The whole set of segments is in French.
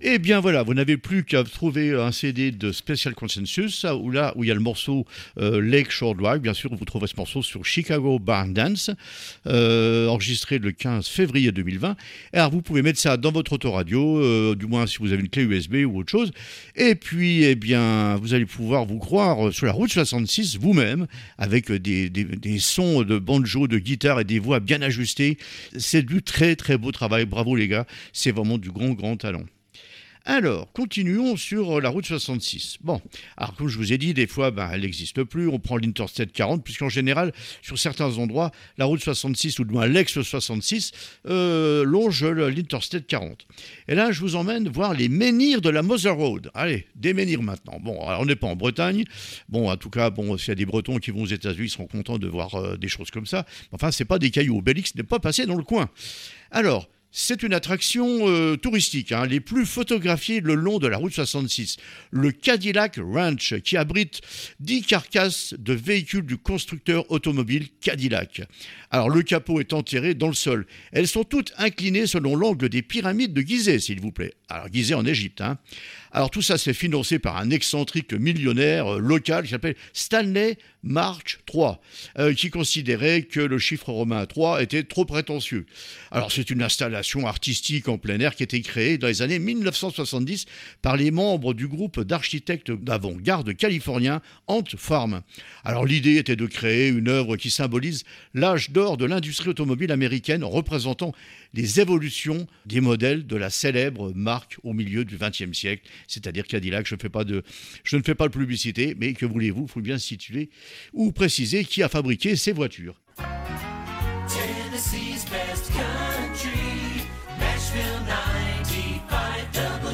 Eh bien voilà, vous n'avez plus qu'à trouver un CD de Special Consensus, où il y a le morceau Lake Shore Drive. Bien sûr, vous trouverez ce morceau sur Chicago Barn Dance, enregistré le 15 février 2020. Alors vous pouvez mettre ça dans votre autoradio, du moins si vous avez une clé USB ou autre chose. Et puis, eh bien, vous allez pouvoir vous croire sur la route 66 vous-même, avec des sons de banjo, de guitare et des voix bien ajustées. C'est du très très beau travail. Bravo les gars, c'est vraiment du grand talent. Alors, continuons sur la route 66. Bon, alors comme je vous ai dit, des fois, elle n'existe plus. On prend l'Interstate 40, puisqu'en général, sur certains endroits, la route 66, ou du moins l'ex 66, longe l'Interstate 40. Et là, je vous emmène voir les menhirs de la Mother Road. Allez, des menhirs maintenant. Bon, alors on n'est pas en Bretagne. Bon, en tout cas, s'il y a des Bretons qui vont aux États-Unis, ils seront contents de voir des choses comme ça. Enfin, c'est pas des cailloux. Obélix n'est pas passé dans le coin. Alors, c'est une attraction touristique, les plus photographiées le long de la route 66. Le Cadillac Ranch, qui abrite 10 carcasses de véhicules du constructeur automobile Cadillac. Alors, le capot est enterré dans le sol. Elles sont toutes inclinées selon l'angle des pyramides de Gizeh, s'il vous plaît. Alors, Gizeh en Égypte. Alors, tout ça, c'est financé par un excentrique millionnaire local qui s'appelle Stanley March III, qui considérait que le chiffre romain 3 était trop prétentieux. Alors, c'est une installation artistique en plein air qui a été créée dans les années 1970 par les membres du groupe d'architectes d'avant-garde californien Ant Farm. Alors, l'idée était de créer une œuvre qui symbolise l'âge d'or de l'industrie automobile américaine, représentant les évolutions des modèles de la célèbre marque au milieu du XXe siècle, c'est-à-dire Cadillac. Je ne fais pas de publicité, mais que voulez-vous, il faut bien situer ou préciser qui a fabriqué ces voitures. Tennessee's best country, Nashville 95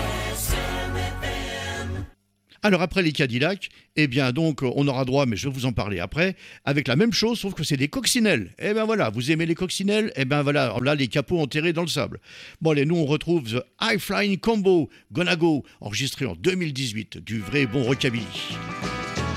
WSMFM. Alors après les Cadillacs, donc on aura droit, mais je vais vous en parler après, avec la même chose, sauf que c'est des coccinelles. Voilà, vous aimez les coccinelles? Voilà, là les capots enterrés dans le sable. Bon allez, nous on retrouve The High Flying Combo, Gonna Go, enregistré en 2018, du vrai bon rockabilly.